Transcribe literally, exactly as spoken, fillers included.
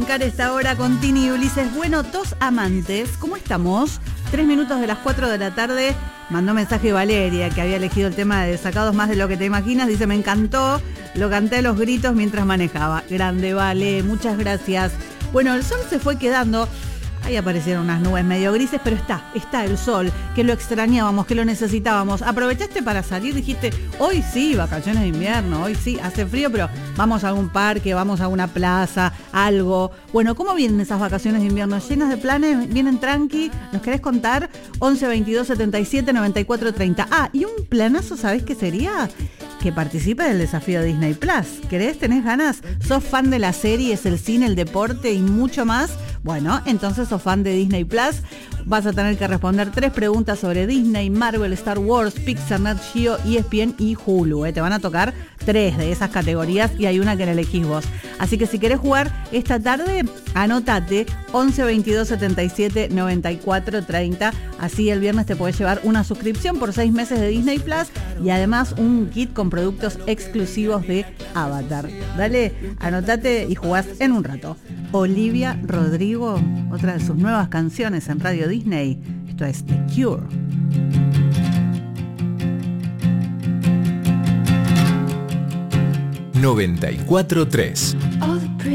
Esta hora con Tini y Ulises. Bueno, dos amantes, ¿cómo estamos? Tres minutos de las cuatro de la tarde. Mandó mensaje Valeria, que había elegido el tema de Sacados más de lo que te imaginas. Dice, me encantó, lo canté a los gritos mientras manejaba. Grande, Vale, muchas gracias. Bueno, el sol se fue quedando. Ahí aparecieron unas nubes medio grises, pero está, está el sol, que lo extrañábamos, que lo necesitábamos. ¿Aprovechaste para salir? Dijiste, hoy sí, vacaciones de invierno, hoy sí, hace frío, pero vamos a algún parque, vamos a una plaza, algo. Bueno, ¿cómo vienen esas vacaciones de invierno? ¿Llenas de planes? ¿Vienen tranqui? ¿Nos querés contar? once veintidós setenta y siete noventa y cuatro treinta. Ah, y un planazo, ¿sabés qué sería? Que participe del desafío Disney Plus. ¿Querés? ¿Tenés ganas? ¿Sos fan de las series, el cine, el deporte y mucho más? Bueno, entonces sos fan de Disney Plus. Vas a tener que responder tres preguntas sobre Disney, Marvel, Star Wars, Pixar, Nat Geo, E S P N y Hulu. ¿eh? Te van a tocar tres de esas categorías y hay una que la elegís vos. Así que si querés jugar esta tarde, anótate once veintidós setenta y siete noventa y cuatro treinta. Así el viernes te podés llevar una suscripción por seis meses de Disney Plus y además un kit con productos exclusivos de Avatar. Dale, anótate y jugás en un rato. Olivia Rodrigo, otra de sus nuevas canciones en Radio Disney. Esto es The Cure. noventa y cuatro tres